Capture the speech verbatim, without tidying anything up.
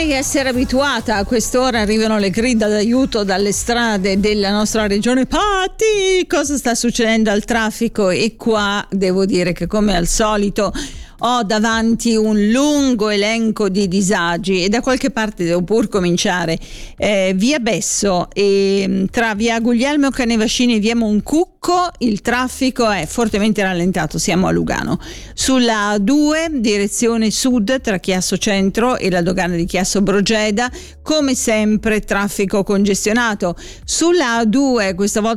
dovrei essere abituata, a quest'ora arrivano le grida d'aiuto dalle strade della nostra regione. Patti, cosa sta succedendo al traffico? E qua devo dire che, come al solito, ho davanti un lungo elenco di disagi e da qualche parte devo pur cominciare. Eh, via Besso e tra via Guglielmo Canevascini e via Moncucco il traffico è fortemente rallentato, siamo a Lugano. Sulla A due direzione sud tra Chiasso Centro e la dogana di Chiasso Brogeda, come sempre traffico congestionato. Sulla A due questa volta